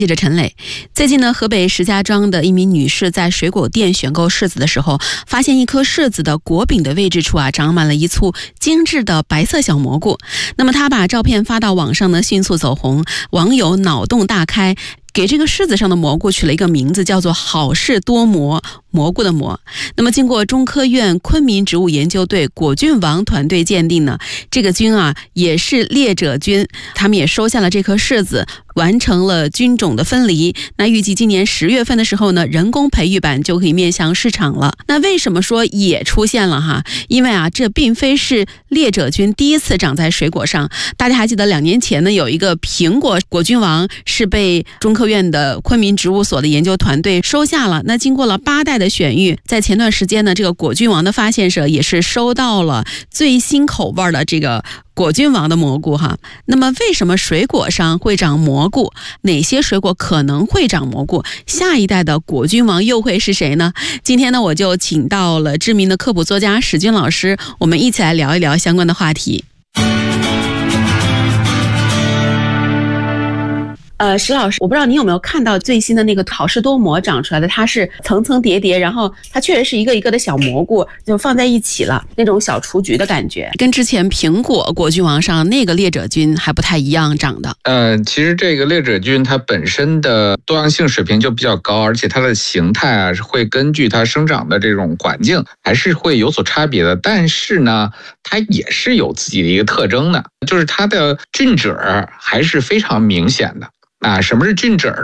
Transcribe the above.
记者陈磊，最近呢，河北石家庄的一名女士在水果店选购柿子的时候，发现一颗柿子的果柄的位置处长满了一簇精致的白色小蘑菇。那么她把照片发到网上呢，迅速走红，网友脑洞大开，给这个柿子上的蘑菇取了一个名字，叫做好事多磨，蘑菇的蘑。那么经过中科院昆明植物研究队果菌王团队鉴定呢，这个菌也是猎者菌，他们也收下了这颗柿子，完成了菌种的分离。那预计今年10月份的时候呢，人工培育版就可以面向市场了。那为什么说也出现了因为这并非是猎者菌第一次长在水果上。大家还记得2年前呢，有一个苹果果菌王是被中科院的昆明植物所的研究团队收下了。那经过了8代的选育，在前段时间呢，这个果菌王的发现者也是收到了最新口味的这个果菌王的蘑菇那么为什么水果上会长蘑菇？哪些水果可能会长蘑菇？下一代的果菌王又会是谁呢？今天呢，我就请到了知名的科普作家史军老师，我们一起来聊一聊相关的话题。石老师，我不知道你有没有看到最新的那个好事多磨长出来的，它是层层叠叠，然后它确实是一个一个的小蘑菇就放在一起了，那种小雏菊的感觉，跟之前苹果果菌王上那个猎者菌还不太一样长的。 其实这个猎者菌它本身的多样性水平就比较高，而且它的形态是会根据它生长的这种环境还是会有所差别的，但是呢，它也是有自己的一个特征的，就是它的菌褶还是非常明显的。什么是菌褶